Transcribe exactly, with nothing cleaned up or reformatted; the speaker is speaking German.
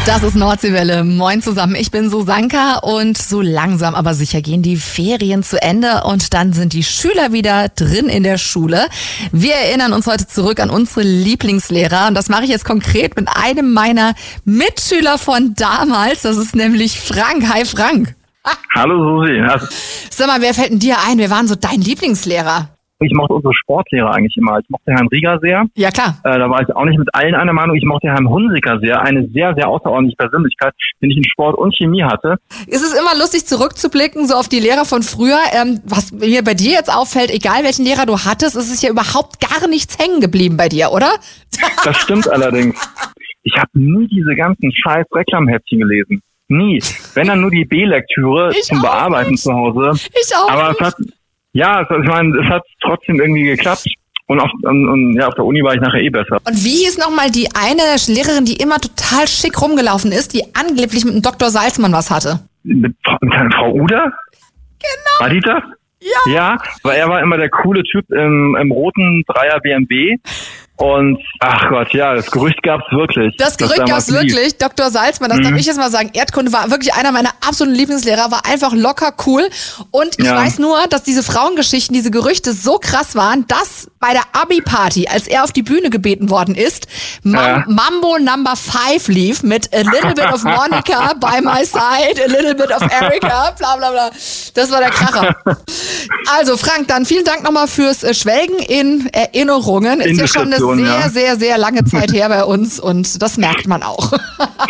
Das ist Nordseewelle. Moin zusammen, ich bin Susanka und so langsam aber sicher gehen die Ferien zu Ende und dann sind die Schüler wieder drin in der Schule. Wir erinnern uns heute zurück an unsere Lieblingslehrer und das mache ich jetzt konkret mit einem meiner Mitschüler von damals. Das ist nämlich Frank. Hi Frank. Hallo Susi. Sag mal, wer fällt denn dir ein? Wer waren so dein Lieblingslehrer? Ich mochte unsere Sportlehrer eigentlich immer. Ich mochte Herrn Rieger sehr. Ja, klar. Äh, da war ich auch nicht mit allen einer Meinung. Ich mochte Herrn Hunziker sehr. Eine sehr, sehr außerordentliche Persönlichkeit, den ich in Sport und Chemie hatte. Es ist immer lustig zurückzublicken, so auf die Lehrer von früher. Ähm, was mir bei dir jetzt auffällt, egal welchen Lehrer du hattest, ist es ja überhaupt gar nichts hängen geblieben bei dir, oder? Das stimmt allerdings. Ich habe nie diese ganzen scheiß Reklamheftchen gelesen. Nie. Wenn dann nur die B-Lektüre Ich zum auch Bearbeiten nicht. zu Hause. Ich auch Aber nicht. es hat, ja, es- ich meine, es hat trotzdem irgendwie geklappt. Und auf, und, und, ja, auf der Uni war ich nachher eh besser. Und wie hieß nochmal die eine Lehrerin, die immer total schick rumgelaufen ist, die angeblich mit dem Doktor Salzmann was hatte? Mit, Frau- mit Frau Uder? Genau. War die das? Ja. Ja, weil er war immer der coole Typ im, im roten Dreier B M W. Und, ach Gott, ja, das Gerücht gab's wirklich. Das Gerücht damals gab's lief. wirklich. Doktor Salzmann, das darf ich jetzt mal sagen. Erdkunde war wirklich einer meiner absoluten Lieblingslehrer, war einfach locker cool. Und ich Ja. weiß nur, dass diese Frauengeschichten, diese Gerüchte so krass waren, dass bei der Abi-Party, als er auf die Bühne gebeten worden ist, Mam- Ja. Mambo Number Five lief mit A Little Bit of Monica by my side, A Little Bit of Erica, bla bla bla. Das war der Kracher. Also Frank, dann vielen Dank nochmal fürs äh, Schwelgen in Erinnerungen. Ist ja schon eine Indiskretion, sehr, ja. sehr, sehr lange Zeit her bei uns und das merkt man auch.